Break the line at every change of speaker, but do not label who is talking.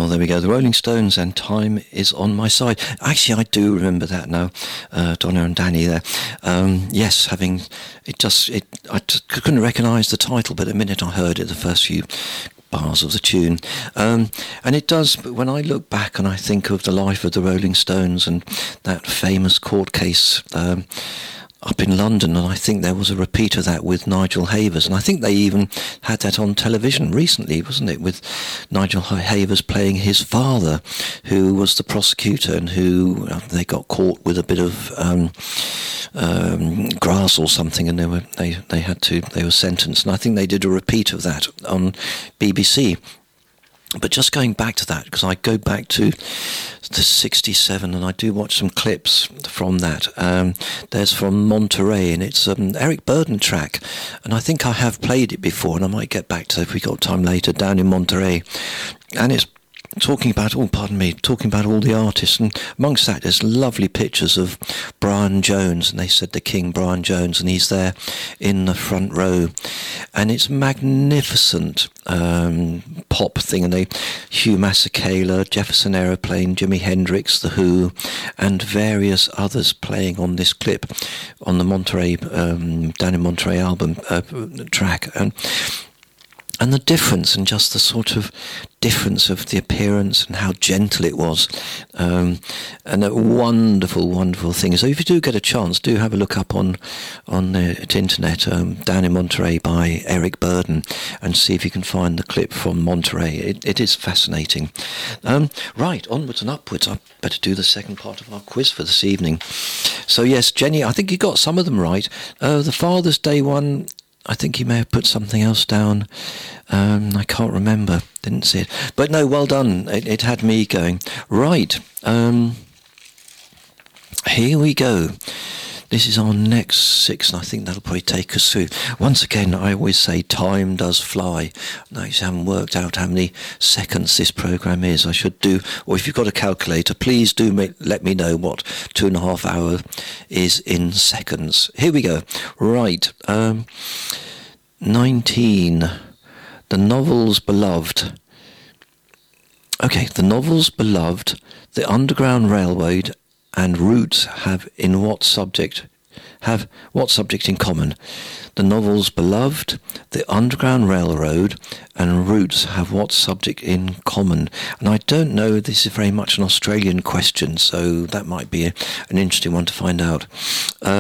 Well, there we go. The Rolling Stones and Time Is On My Side. Actually, I do remember that now. Donna and Danny there. Yes, I couldn't recognise the title, but the minute I heard it, the first few bars of the tune. And it does, but when I look back and I think of the life of the Rolling Stones and that famous court case up in London, and I think there was a repeat of that with Nigel Havers, and I think they even had that on television recently, wasn't it, with Nigel Havers playing his father, who was the prosecutor and who they got caught with a bit of grass or something, and they were sentenced, and I think they did a repeat of that on BBC. But just going back to that, because I go back to the 67 and I do watch some clips from that. There's from Monterey, and it's an Eric Burdon track, and I think I have played it before, and I might get back to it if we got time later, Down in Monterey. And it's talking about all the artists, and amongst that there's lovely pictures of Brian Jones, and they said the King Brian Jones, and he's there in the front row, and it's magnificent pop thing, and Hugh Masekela, Jefferson Aeroplane, Jimi Hendrix, The Who, and various others playing on this clip on the Monterey Down in Monterey album track, and the difference, and just the sort of difference of the appearance and how gentle it was, and a wonderful, wonderful thing. So if you do get a chance, do have a look up on the internet, Down in Monterey by Eric Burdon, and see if you can find the clip from Monterey. It is fascinating. Right, onwards and upwards. I better do the second part of our quiz for this evening. So yes, Jenny, I think you got some of them right. The Father's Day one, I think you may have put something else down. I can't remember. Didn't see it. But no, well done. It had me going. Right. Here we go. This is our next 6, and I think that'll probably take us through. Once again, I always say time does fly. I haven't worked out how many seconds this programme is. I should do, or if you've got a calculator, please do let me know what 2.5 hours is in seconds. Here we go. Right. 19. The Novels Beloved. Okay, The Novels Beloved, The Underground Railroad, and Roots have what subject in common? The Novels Beloved, The Underground Railroad, and Roots have what subject in common? And I don't know, this is very much an Australian question, so that might be an interesting one to find out.